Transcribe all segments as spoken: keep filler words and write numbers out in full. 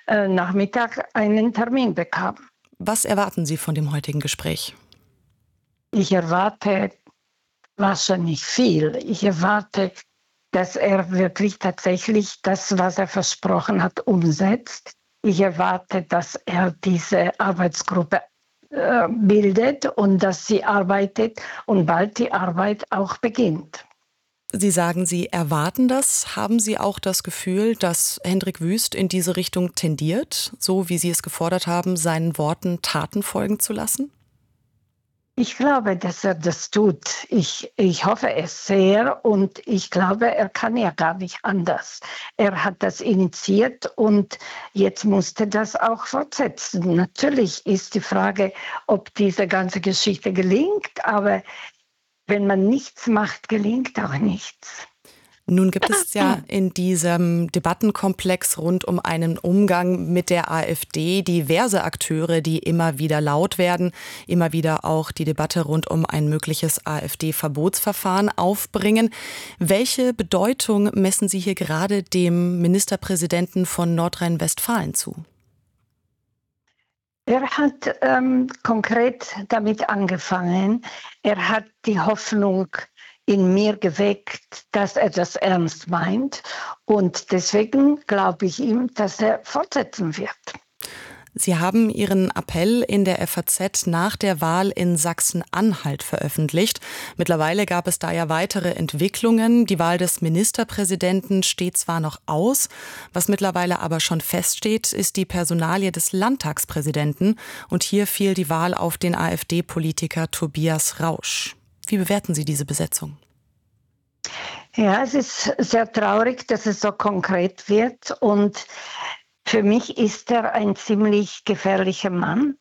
äh, Nachmittag einen Termin bekam. Was erwarten Sie von dem heutigen Gespräch? Ich erwarte wahrscheinlich viel. Ich erwarte, dass er wirklich tatsächlich das, was er versprochen hat, umsetzt. Ich erwarte, dass er diese Arbeitsgruppe äh, bildet und dass sie arbeitet und bald die Arbeit auch beginnt. Sie sagen, Sie erwarten das. Haben Sie auch das Gefühl, dass Hendrik Wüst in diese Richtung tendiert, so wie Sie es gefordert haben, seinen Worten Taten folgen zu lassen? Ich glaube, dass er das tut. Ich, ich hoffe es sehr und ich glaube, er kann ja gar nicht anders. Er hat das initiiert und jetzt musste das auch fortsetzen. Natürlich ist die Frage, ob diese ganze Geschichte gelingt, aber wenn man nichts macht, gelingt auch nichts. Nun gibt es ja in diesem Debattenkomplex rund um einen Umgang mit der AfD diverse Akteure, die immer wieder laut werden, immer wieder auch die Debatte rund um ein mögliches AfD-Verbotsverfahren aufbringen. Welche Bedeutung messen Sie hier gerade dem Ministerpräsidenten von Nordrhein-Westfalen zu? Er hat ähm, konkret damit angefangen. Er hat die Hoffnung in mir geweckt, dass er das ernst meint. Und deswegen glaube ich ihm, dass er fortsetzen wird. Sie haben Ihren Appell in der F A Z nach der Wahl in Sachsen-Anhalt veröffentlicht. Mittlerweile gab es da ja weitere Entwicklungen. Die Wahl des Ministerpräsidenten steht zwar noch aus, was mittlerweile aber schon feststeht, ist die Personalie des Landtagspräsidenten. Und hier fiel die Wahl auf den AfD-Politiker Tobias Rausch. Wie bewerten Sie diese Besetzung? Ja, es ist sehr traurig, dass es so konkret wird. Und für mich ist er ein ziemlich gefährlicher Mann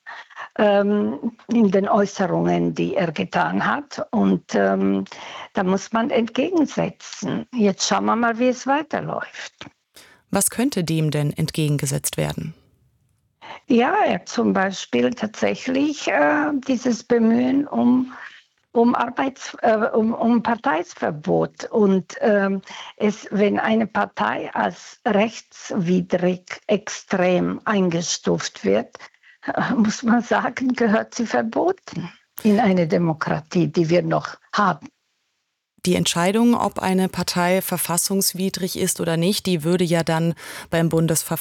ähm, in den Äußerungen, die er getan hat. Und ähm, da muss man entgegensetzen. Jetzt schauen wir mal, wie es weiterläuft. Was könnte dem denn entgegengesetzt werden? Ja, er zum Beispiel tatsächlich äh, dieses Bemühen um um, Arbeits, äh, um, um Parteiverbot. Und ähm, es, wenn eine Partei als rechtswidrig extrem eingestuft wird, äh, muss man sagen, gehört sie verboten in eine Demokratie, die wir noch haben. Die Entscheidung, ob eine Partei verfassungswidrig ist oder nicht, die würde ja dann beim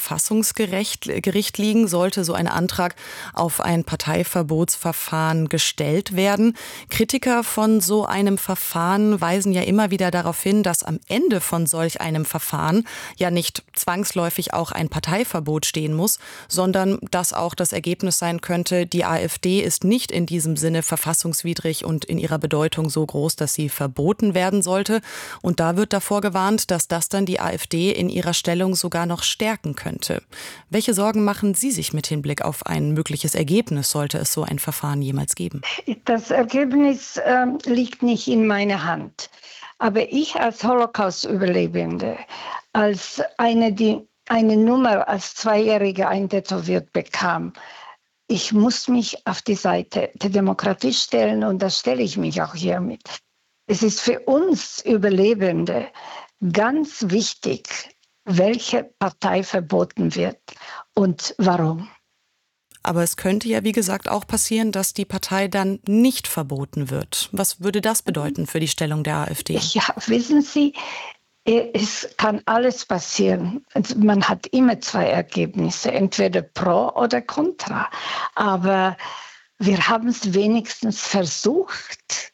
Bundesverfassungsgericht liegen, sollte so ein Antrag auf ein Parteiverbotsverfahren gestellt werden. Kritiker von so einem Verfahren weisen ja immer wieder darauf hin, dass am Ende von solch einem Verfahren ja nicht zwangsläufig auch ein Parteiverbot stehen muss, sondern dass auch das Ergebnis sein könnte, die AfD ist nicht in diesem Sinne verfassungswidrig und in ihrer Bedeutung so groß, dass sie verboten werden sollte. Und da wird davor gewarnt, dass das dann die AfD in ihrer Stellung sogar noch stärken könnte. Welche Sorgen machen Sie sich mit Hinblick auf ein mögliches Ergebnis, sollte es so ein Verfahren jemals geben? Das Ergebnis äh, liegt nicht in meiner Hand. Aber ich als Holocaust-Überlebende, als eine, die eine Nummer als Zweijährige eintätowiert bekam, ich muss mich auf die Seite der Demokratie stellen und das stelle ich mich auch hiermit. Es ist für uns Überlebende ganz wichtig, welche Partei verboten wird und warum. Aber es könnte ja, wie gesagt, auch passieren, dass die Partei dann nicht verboten wird. Was würde das bedeuten für die Stellung der AfD? Ja, wissen Sie, es kann alles passieren. Man hat immer zwei Ergebnisse, entweder pro oder contra. Aber wir haben es wenigstens versucht.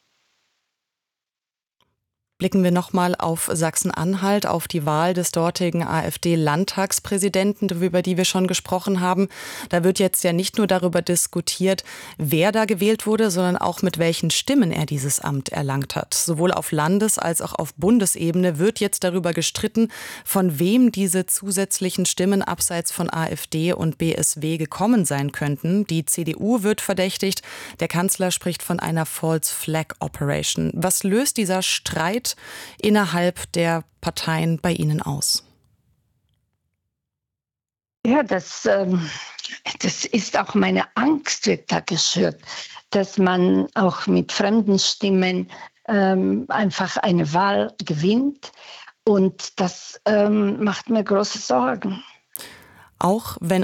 Blicken wir nochmal auf Sachsen-Anhalt, auf die Wahl des dortigen AfD-Landtagspräsidenten, über die wir schon gesprochen haben. Da wird jetzt ja nicht nur darüber diskutiert, wer da gewählt wurde, sondern auch mit welchen Stimmen er dieses Amt erlangt hat. Sowohl auf Landes- als auch auf Bundesebene wird jetzt darüber gestritten, von wem diese zusätzlichen Stimmen abseits von AfD und B S W gekommen sein könnten. Die C D U wird verdächtigt. Der Kanzler spricht von einer False Flag Operation. Was löst dieser Streit innerhalb der Parteien bei Ihnen aus? Ja, das, ähm, das ist auch meine Angst, wird da geschürt, dass man auch mit fremden Stimmen ähm, einfach eine Wahl gewinnt. Und das ähm, macht mir große Sorgen. Auch wenn